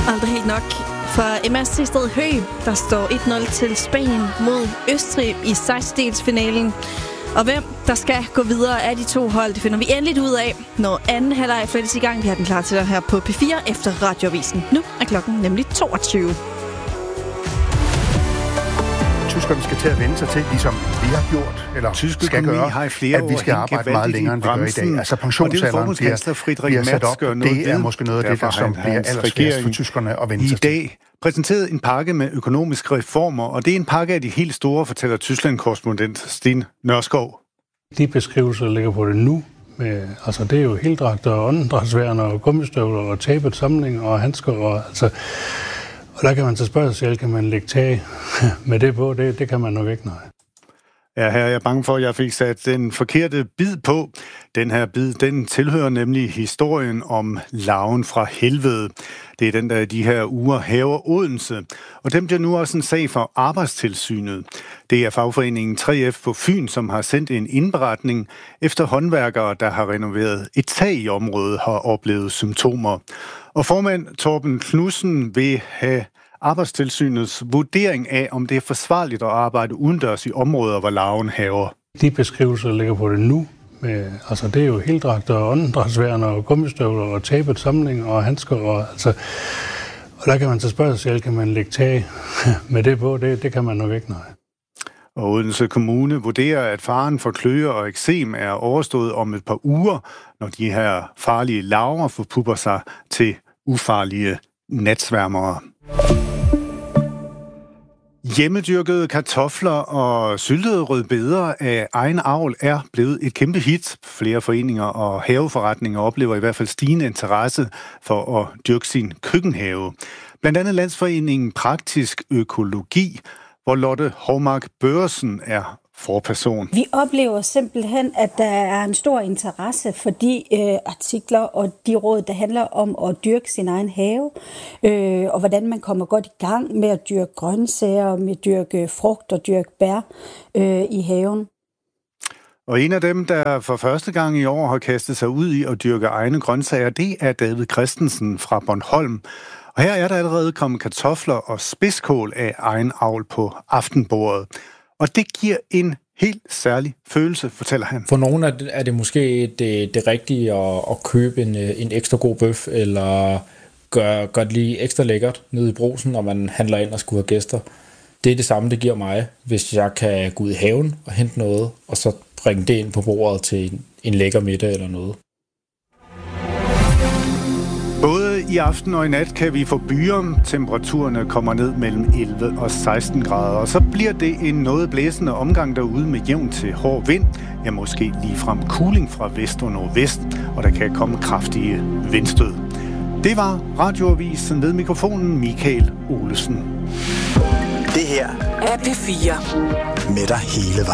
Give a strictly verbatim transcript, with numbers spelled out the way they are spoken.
Aldrig helt nok. For M S C Sted Hø, der står et nul til Spanien mod Østrig i sekstendelsfinalen. Og hvem der skal gå videre af de to hold, det finder vi endelig ud af, når anden halvleg flettes i gang. Vi har den klar til dig her på P fire efter Radioavisen. Nu er klokken nemlig toogtyve. Tyskerne skal til at vende sig til, ligesom vi har gjort, eller Tysk skal gøre, har i flere at vi skal arbejde meget længere, end vi gør i dag. Altså pensionsalderen bliver, bliver sat op. Det er måske noget af det, der som bliver allersværest for tyskerne at vende sig til. I dag præsenteret en pakke med økonomiske reformer, og det er en pakke af de helt store, fortæller Tyskland-korrespondent Sten Nørskov. De beskrivelser ligger på det nu. Med, altså det er jo heldragter og åndedrætsværn og gummistøvler og tabet samling og handsker og altså... Og der kan man så spørge sig selv, kan man lægge tag med det på? Det, det kan man nok ikke, nej. Ja, her er jeg bange for, at jeg fik sat den forkerte bid på. Den her bid, den tilhører nemlig historien om larven fra helvede. Det er den, der i de her uger haver Odense. Og den bliver nu også en sag for Arbejdstilsynet. Det er fagforeningen tre F på Fyn, som har sendt en indberetning efter håndværkere, der har renoveret et tag i området, har oplevet symptomer. Og formand Torben Knudsen vil have Arbejdstilsynets vurdering af, om det er forsvarligt at arbejde udendørs i områder, hvor larven haver. De beskrivelser ligger på det nu. Med, altså det er jo heldragter og åndedrætsværn og gummistøvler og tabet samling og handsker. Og, altså, og der kan man så spørge sig selv, kan man lægge tag med det på? Det, det kan man nok ikke, nej. Og Odense Kommune vurderer, at faren for kløer og eksem er overstået om et par uger, når de her farlige larver forpupper sig til ufarlige natsværmere. Hjemmedyrkede kartofler og syltede rødbeder af egen avl er blevet et kæmpe hit. Flere foreninger og haveforretninger oplever i hvert fald stigende interesse for at dyrke sin køkkenhave. Blandt andet Landsforeningen Praktisk Økologi, hvor Lotte Hovmark Børsen er forperson. Vi oplever simpelthen, at der er en stor interesse for de øh, artikler og de råd, der handler om at dyrke sin egen have, øh, og hvordan man kommer godt i gang med at dyrke grøntsager, med at dyrke frugt og dyrke bær øh, i haven. Og en af dem, der for første gang i år har kastet sig ud i at dyrke egne grøntsager, det er David Christensen fra Bornholm. Og her er der allerede kommet kartofler og spidskål af egen avl på aftenbordet. Og det giver en helt særlig følelse, fortæller han. For nogle er det måske det, det rigtige at, at købe en, en ekstra god bøf, eller gøre gør det lige ekstra lækkert nede i Brugsen, når man handler ind og skulle have gæster. Det er det samme, det giver mig, hvis jeg kan gå ud i haven og hente noget, og så bringe det ind på bordet til en, en lækker middag eller noget. Både i aften og i nat kan vi få byer. Temperaturerne kommer ned mellem elleve og seksten grader, og så bliver det en noget blæsende omgang derude med jævn til hård vind. Ja, måske ligefrem kuling fra vest og nordvest, og der kan komme kraftige vindstød. Det var Radioavisen ved mikrofonen Michael Olesen. Det her er P fire med dig hele vejen.